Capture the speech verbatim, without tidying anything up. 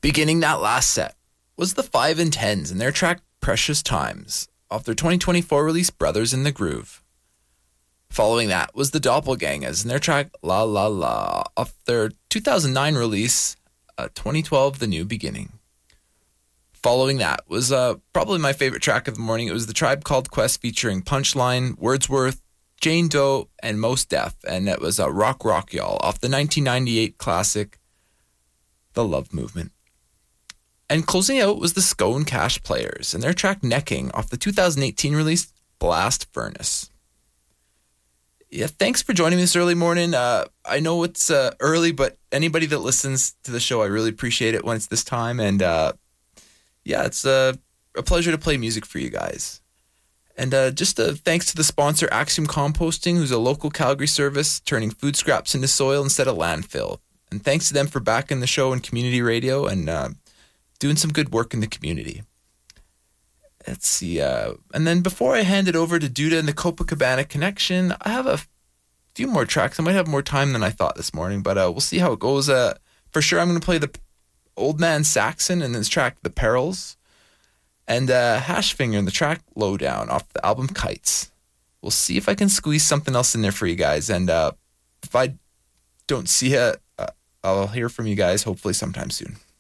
Beginning that last set was the Five and Tens and their track Precious Times off their twenty twenty-four release Brothers in the Groove. Following that was the Doppelgangers and their track La La La off their two thousand nine release uh, twenty twelve The New Beginning. Following that was uh, probably my favorite track of the morning. It was the Tribe Called Quest featuring Punchline, Wordsworth, Jane Doe, and Mos Def, and it was uh, Rock Rock Y'all off the nineteen ninety-eight classic The Love Movement. And closing out was the Scone Cash Players and their track Necking off the two thousand eighteen release Blast Furnace. Yeah, thanks for joining me this early morning. Uh, I know it's uh, early, but anybody that listens to the show, I really appreciate it when it's this time. And uh, yeah, it's uh, a pleasure to play music for you guys. And uh, just a thanks to the sponsor, Axiom Composting, who's a local Calgary service turning food scraps into soil instead of landfill. And thanks to them for backing the show and community radio and uh, doing some good work in the community. Let's see. Uh, and then before I hand it over to Duda and the Copacabana Connection, I have a few more tracks. I might have more time than I thought this morning, but uh, we'll see how it goes. Uh, for sure, I'm going to play the Old Man Saxon and this track, The Perils, and uh, Hashfinger and the track Lowdown off the album Kites. We'll see if I can squeeze something else in there for you guys. And uh, if I don't see it, uh, I'll hear from you guys hopefully sometime soon.